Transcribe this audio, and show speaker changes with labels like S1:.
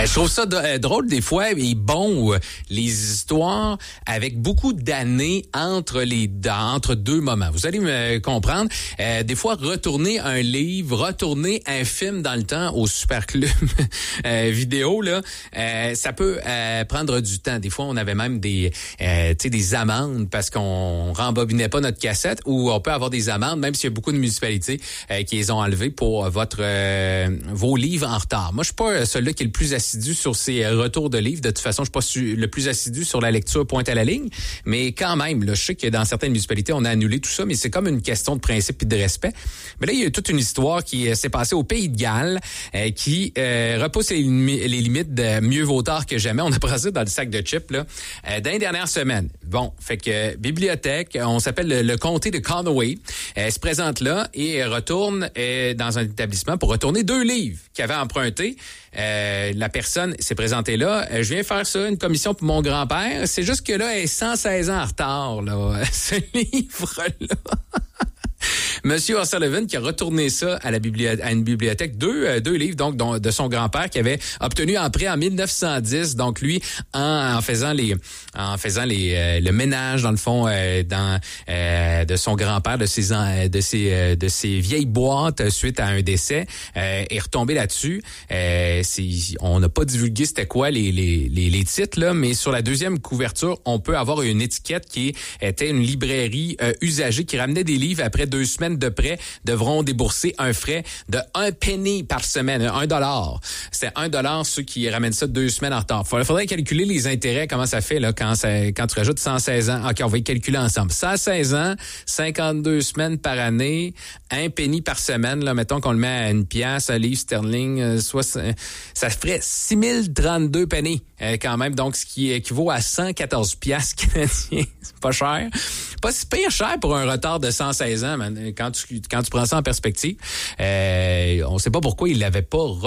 S1: Je trouve ça drôle des fois et bon les histoires avec beaucoup d'années entre deux moments. Vous allez me comprendre. Des fois, retourner un livre, retourner un film dans le temps au Super Club vidéo, là, ça peut prendre du temps. Des fois, on avait même des amendes parce qu'on rembobinait pas notre cassette, ou on peut avoir des amendes, même s'il y a beaucoup de municipalités qui les ont enlevées pour vos livres en retard. Moi, je suis pas celui qui est le plus assidu sur ces retours de livres. De toute façon, je suis pas le plus assidu sur la lecture pointe à la ligne, mais quand même, là, je sais que dans certaines municipalités, on a annulé tout ça, mais c'est comme une question de principe et de respect. Mais là, il y a toute une histoire qui s'est passée au Pays de Galles qui repousse les limites de mieux vaut tard que jamais. On a pris ça dans le sac de chips là, dans les dernières semaines. Bon, fait que bibliothèque, on s'appelle le comté de Conway, se présente là et retourne dans un établissement pour retourner 2 livres qu'il avait empruntés. La personne s'est présentée là. Je viens faire ça, une commission pour mon grand-père. C'est juste que là, elle est 116 ans en retard, là, ce livre-là. Monsieur O'Sullivan qui a retourné ça à une bibliothèque, deux livres donc de son grand-père qui avait obtenu en prêt en 1910. Donc lui en faisant le ménage dans le fond de son grand-père, de ses vieilles boîtes suite à un décès, est retombé là-dessus. On n'a pas divulgué c'était quoi les titres là, mais sur la deuxième couverture, on peut avoir une étiquette qui était une librairie usagée qui ramenait des livres après 2 semaines de prêt devront débourser un frais de 1 penny par semaine, $1. C'est $1 ceux qui ramènent ça 2 semaines en retard. Faudrait calculer les intérêts, comment ça fait là quand tu rajoutes 116 ans. OK, on va y calculer ensemble. 116 ans, 52 semaines par année, 1 penny par semaine, là, mettons qu'on le met à une pièce, à livre sterling, ça ferait 6032 pennies quand même, donc ce qui équivaut à 114 piastres canadiens. C'est pas cher. Pas si pire cher pour un retard de 116 ans, man, quand tu prends ça en perspective. On sait pas pourquoi il l'avait pas